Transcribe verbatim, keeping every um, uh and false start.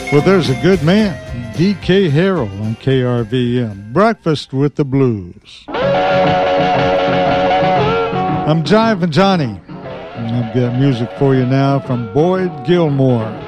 Well, there's a good man, D K Harrell on K R V M. Breakfast with the Blues. I'm Jive and Johnny. And I've got music for you now from Boyd Gilmore.